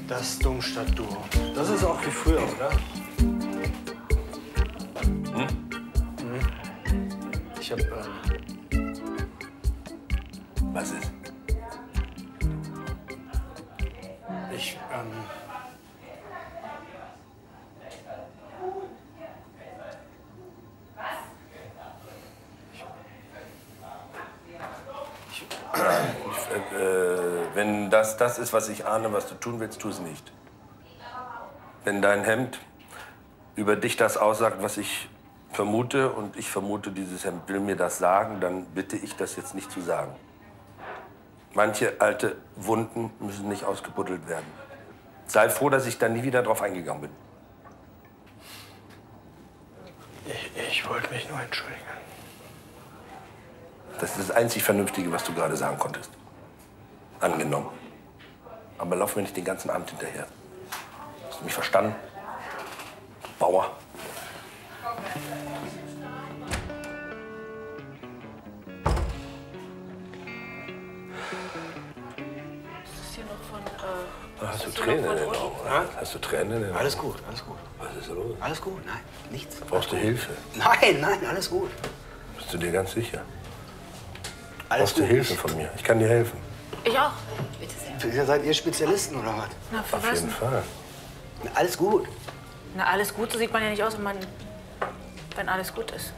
Das Domstadtduo. Das ist auch wie früher, oder? Hm? Ich hab, Was ist? Ich, Wenn das ist, was ich ahne, was du tun willst, tu es nicht. Wenn dein Hemd über dich das aussagt, was ich vermute, und ich vermute, dieses Hemd will mir das sagen, dann bitte ich, das jetzt nicht zu sagen. Manche alte Wunden müssen nicht ausgebuddelt werden. Sei froh, dass ich da nie wieder drauf eingegangen bin. ich wollte mich nur entschuldigen. Das ist das einzig Vernünftige, was du gerade sagen konntest. Angenommen. Aber lauf mir nicht den ganzen Abend hinterher. Hast du mich verstanden? Bauer. Ist das hier noch von, Hast du Tränen in den Augen? Hast du Tränen in den Augen? Alles gut, alles gut. Was ist los? Alles gut, nein, nichts. Brauchst du Hilfe? Nein, nein, alles gut. Bist du dir ganz sicher? Alles Brauchst du gut. Hilfe von mir? Ich kann dir helfen. Ich auch. Bitte sehr. Seid ihr Spezialisten oder was? Na, für Auf was jeden denn? Fall. Alles gut. Na, alles gut, so sieht man ja nicht aus, wenn alles gut ist.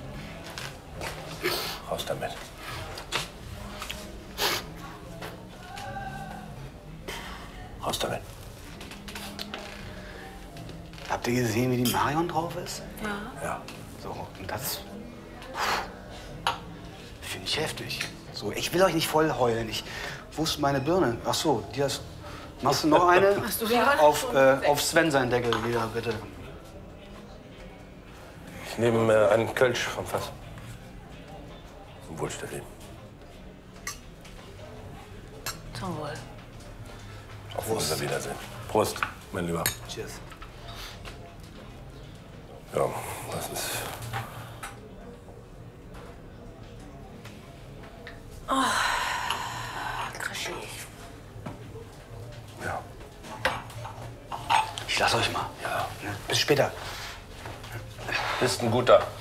Raus damit. Raus damit. Habt ihr gesehen, wie die Marion drauf ist? Ja. Ja. So, und das finde ich heftig. So, ich will euch nicht voll heulen. Wo ist meine Birne? Ach so, die hast. Machst du noch eine? Hast du die gerade? Auf Sven sein Deckel wieder, bitte. Ich nehme einen Kölsch vom Fass. Zum Wohl, Steffi. Zum Wohl. Auf unser Wiedersehen. Prost, mein Lieber. Cheers. Ja, das ist... Krischi. Ja. Ich lass euch mal. Ja. Bis später. Bist ein guter.